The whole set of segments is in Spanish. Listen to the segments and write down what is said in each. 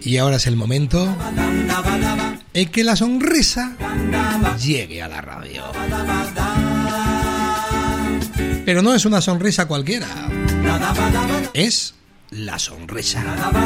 Y ahora es el momento en que la sonrisa llegue a la radio. Pero no es una sonrisa cualquiera. Es la sonrisa.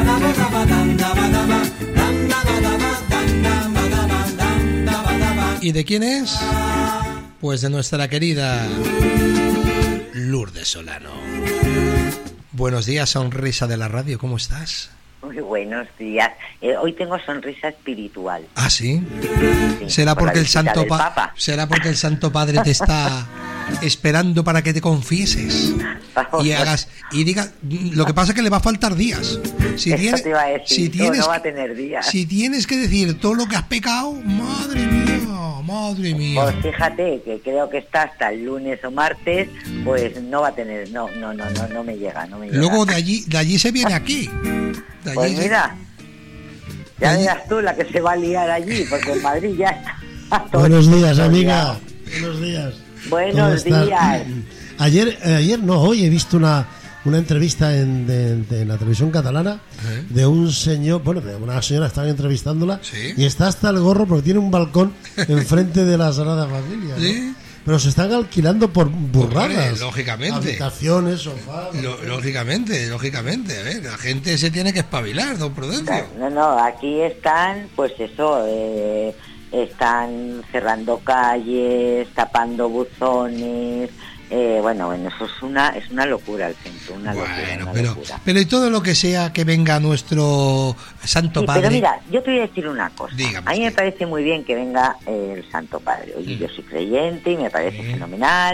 ¿Y de quién es? Pues de nuestra querida Lourdes Solano. Buenos días, sonrisa de la radio, ¿cómo estás? Muy buenos días. Hoy tengo sonrisa espiritual. ¿Ah, sí? Sí, ¿Será por porque la el visita Santo del Papa. ¿Será porque el Santo Padre te está esperando para que te confieses y hagas y digas? Lo que pasa es que le va a faltar días. Si Eso tienes, te iba a decir, si tienes, no va a tener días. Si tienes que decir todo lo que has pecado, madre mía, madre mía. Pues fíjate que creo que está hasta el lunes o martes, pues no va a tener, no me llega, Luego de allí se viene aquí. De allí pues mira, ya verás tú la que se va a liar allí, porque en Madrid ya está todo. Buenos días, amiga. Buenos días. Buenos días. Hoy he visto una entrevista en la televisión catalana de un señor, de una señora, estaban entrevistándola, ¿sí? Y está hasta el gorro porque tiene un balcón enfrente de la Sagrada Familia, ¿no? ¿Sí? Pero se están alquilando por burradas. Hombre, lógicamente. Habitaciones, sofás. Lógicamente. A ver, la gente se tiene que espabilar, don Prudencio. No, aquí están, pues eso, están cerrando calles, tapando buzones. Bueno, eso es una locura el centro, una locura. Pero y todo lo que sea que venga nuestro Santo Padre. Pero mira, yo te voy a decir una cosa. Dígame a mí me usted. parece muy bien que venga el Santo Padre. Oye, yo soy creyente y me parece fenomenal.